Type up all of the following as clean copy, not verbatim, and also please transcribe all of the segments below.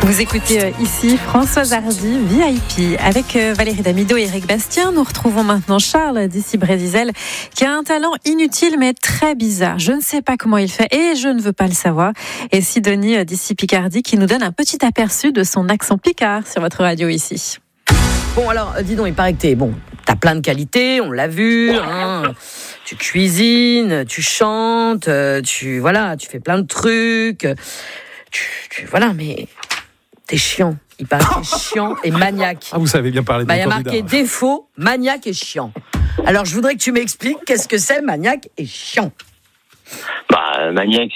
Vous écoutez ici Françoise Hardy, VIP, avec Valérie Damido et Eric Bastien. Nous retrouvons maintenant Charles d'ici Brésil, qui a un talent inutile mais très bizarre. Je ne sais pas comment il fait et je ne veux pas le savoir. Et Sidonie d'ici Picardie, qui nous donne un petit aperçu de son accent picard sur votre radio ici. Bon, alors, dis donc, il paraît que t'as plein de qualités, on l'a vu, hein. Tu cuisines, tu chantes, tu fais plein de trucs. Voilà, mais t'es chiant. Il paraît que t'es chiant et maniaque. Ah, vous savez bien parler de Il y a marqué défaut, maniaque et chiant. Alors, je voudrais que tu m'expliques qu'est-ce que c'est maniaque et chiant. Maniaque,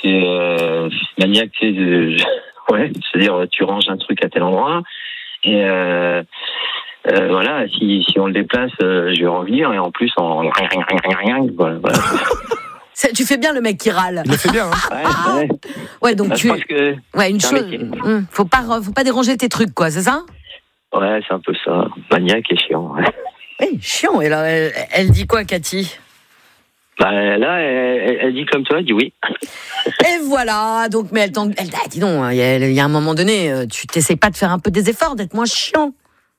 c'est-à-dire tu ranges un truc à tel endroit et voilà, si on le déplace, je vais revenir et en plus voilà. Tu fais bien le mec qui râle. Il le fait bien, hein. Ouais. Ouais, donc Je pense que une chose. Faut pas déranger tes trucs, quoi, c'est ça? ouais, c'est un peu ça. Maniaque et chiant. Ouais. Oui, chiant. Et là, elle dit quoi, Cathy? Là, elle dit comme toi, elle dit oui. Et voilà. Donc, mais elle dis donc, il y a un moment donné, tu t'essayes pas de faire un peu des efforts, d'être moins chiant.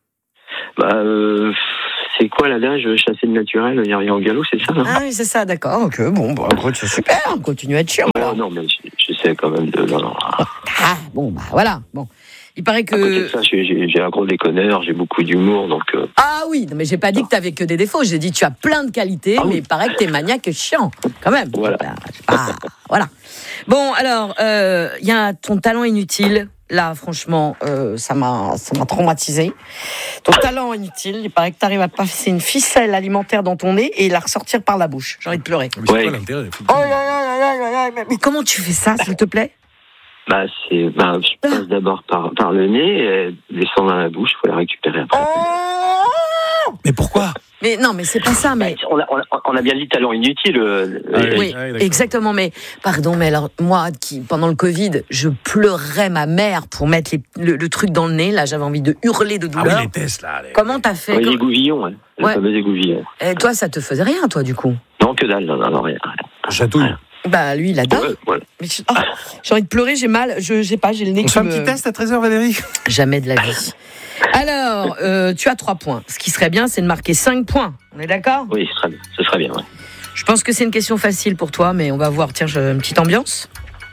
C'est quoi l'adage, chasser le naturel, il n'y a rien au galop, c'est ça, hein? Ah oui, c'est ça, d'accord. Ok, bon, c'est super, continue à être chiant. Non, mais j'essaie quand même de... Non. Ah, bon, voilà. Bon. Il paraît que... À côté de ça, j'ai un gros déconneur, j'ai beaucoup d'humour, donc... Ah oui, non, mais j'ai pas dit que t'avais que des défauts, j'ai dit que tu as plein de qualités, mais il paraît que t'es maniaque et chiant, quand même. Voilà. Voilà. Bon, alors, il y a ton talent inutile. Là, franchement, ça m'a traumatisé. Ton talent inutile, il paraît que tu arrives à passer une ficelle alimentaire dans ton nez et la ressortir par la bouche. J'ai envie de pleurer. Mais c'est quoi l'intérêt? Mais comment tu fais ça, s'il te plaît? Je passe d'abord par le nez, et descend dans la bouche, il faut la récupérer après. Mais pourquoi? Mais non, mais c'est pas ça, mais... On a bien dit talent inutile. Oui, exactement, mais pardon, mais alors moi, pendant le Covid, je pleurais ma mère pour mettre le truc dans le nez. Là, j'avais envie de hurler de douleur. Ah oui, les tests là. Comment t'as fait? Les égouvillons, hein. Le fameux égouvillon. Et toi, ça te faisait rien, toi, du coup? Non, que dalle, non, rien. Chatouille. Lui, il adore. Ouais. Mais j'ai envie de pleurer, j'ai mal, j'ai le nez On fait un petit test à 13h, Valérie? Jamais de la vie. Alors, tu as 3 points. Ce qui serait bien, c'est de marquer 5 points. On est d'accord? Oui, ce serait bien, ouais. Je pense que c'est une question facile pour toi, mais on va voir. Tiens, j'ai une petite ambiance.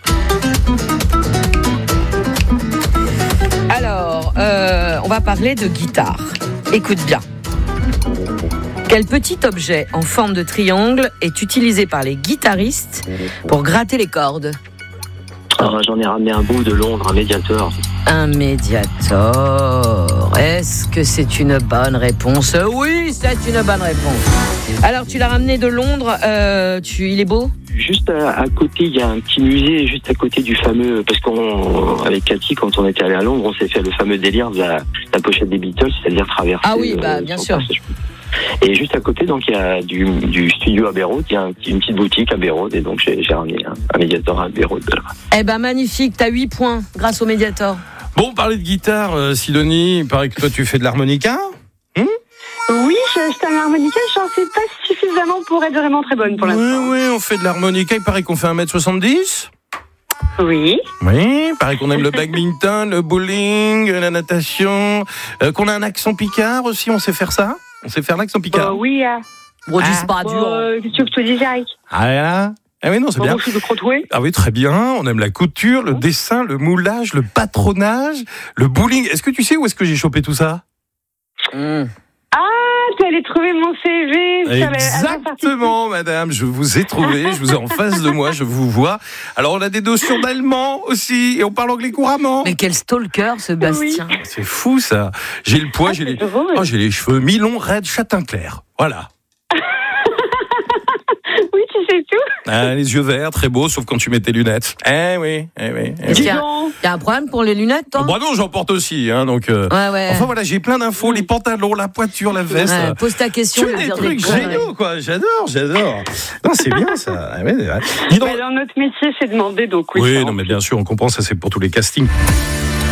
Alors, on va parler de guitare. Écoute bien. Quel petit objet en forme de triangle est utilisé par les guitaristes pour gratter les cordes? Alors, j'en ai ramené un bout de Londres, un médiator. Un médiator. Est-ce que c'est une bonne réponse? Oui, c'est une bonne réponse. Alors, tu l'as ramené de Londres. Il est beau? Juste à côté, il y a un petit musée, juste à côté du fameux... Parce avec Cathy, quand on était allé à Londres, on s'est fait le fameux délire de la pochette des Beatles, c'est-à-dire traverser... Ah oui, bien sûr. Passage. Et juste à côté, donc, il y a du studio Abbey Road, il y a une petite boutique Abbey Road, et donc j'ai ramené un médiator à Abbey Road. Eh ben magnifique, t'as 8 points grâce au médiator. Bon, parler de guitare, Sidonie, il paraît que toi tu fais de l'harmonica? Oui, je t'aime l'harmonica, j'en sais pas suffisamment pour être vraiment très bonne pour l'instant. Oui, on fait de l'harmonica, il paraît qu'on fait 1m70. Oui. Oui, il paraît qu'on aime le badminton, le bowling, la natation, qu'on a un accent picard aussi, on sait faire ça? On sait faire l'accent picard? Oui. Dis pas dur. Qu'est-ce que tu dis, Eric? Ah oui, non, c'est bien. Je suis de Croutoué. Ah oui, très bien. On aime la couture, le dessin, le moulage, le patronage, le bowling. Est-ce que tu sais où est-ce que j'ai chopé tout ça? Tu allais trouver mon CV. Exactement, madame. Je vous ai trouvé. Je vous ai en face de moi. Je vous vois. Alors, on a des notions d'allemand aussi. Et on parle anglais couramment. Mais quel stalker, ce Bastien. Oui. C'est fou, ça. J'ai le poids, j'ai les cheveux mi-longs, raides, châtain clair. Voilà. Oui, tu sais tout. Les yeux verts, très beau, sauf quand tu mets tes lunettes. Oui. Est-ce qu'il y a un problème pour les lunettes, toi? Non, j'en porte aussi. Donc, ouais. Enfin, voilà, j'ai plein d'infos. Les pantalons, la poiture, la veste. Ouais, pose ta question. Tu as des trucs géniaux, quoi. J'adore. Non, c'est bien, ça. Dis donc. Dans notre métier, c'est demandé, donc oui. Oui, non, mais bien sûr, on comprend, ça, c'est pour tous les castings.